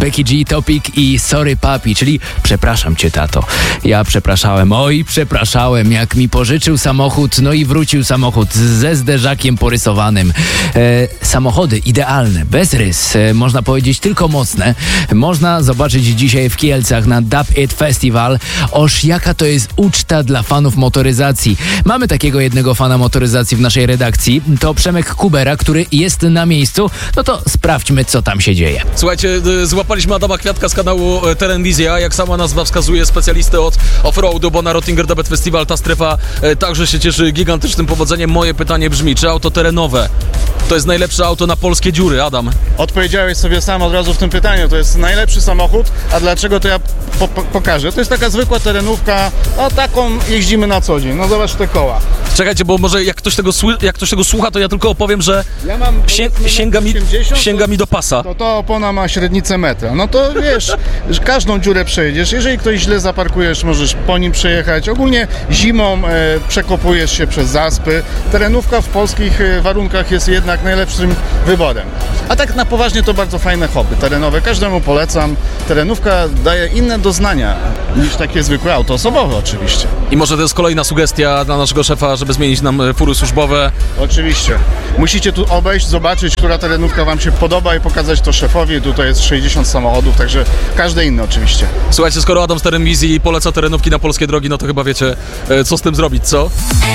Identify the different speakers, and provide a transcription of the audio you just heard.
Speaker 1: Becky G, Topic i Sorry Papi, czyli przepraszam cię, tato. Ja przepraszałem, przepraszałem, jak mi pożyczył samochód, no i wrócił samochód ze zderzakiem porysowanym. Samochody idealne, bez rys, można powiedzieć tylko mocne. Można zobaczyć dzisiaj w Kielcach na Dub It Festival. Oż jaka to jest uczta dla fanów motoryzacji. Mamy takiego jednego fana motoryzacji w naszej redakcji. To Przemek Kubera, który jest na miejscu. No to sprawdźmy, co tam się dzieje.
Speaker 2: Słuchajcie, złapaliśmy Adama Kwiatka z kanału Terenwizja, jak sama nazwa wskazuje, specjalisty od off-roadu, bo na Rottinger Debet Festival ta strefa także się cieszy gigantycznym powodzeniem. Moje pytanie brzmi, czy auto terenowe to jest najlepsze auto na polskie dziury, Adam?
Speaker 3: Odpowiedziałeś sobie sam od razu w tym pytaniu, to jest najlepszy samochód, a dlaczego to ja pokażę. To jest taka zwykła terenówka, a taką jeździmy na co dzień. No zobacz te koła.
Speaker 2: Czekajcie, bo może jak ktoś tego słucha, to ja tylko opowiem, że
Speaker 3: Ja mam
Speaker 2: sięga mi do pasa.
Speaker 3: To opona ma średnicę metra. No to wiesz, że każdą dziurę przejdziesz. Jeżeli ktoś źle zaparkujesz, możesz po nim przejechać. Ogólnie zimą przekopujesz się przez zaspy. Terenówka w polskich warunkach jest jednak najlepszym wyborem. A tak na poważnie to bardzo fajne hobby terenowe. Każdemu polecam. Terenówka daje inne doznania niż takie zwykłe auto osobowe oczywiście.
Speaker 2: I może to jest kolejna sugestia dla naszego szefa, żeby zmienić nam fury służbowe.
Speaker 3: Oczywiście. Musicie tu obejść, zobaczyć, która terenówka wam się podoba i pokazać to szefowi. Tutaj jest 60 samochodów, także każde inne oczywiście.
Speaker 2: Słuchajcie, skoro Adam z Terenwizji poleca terenówki na polskie drogi, no to chyba wiecie, co z tym zrobić, co?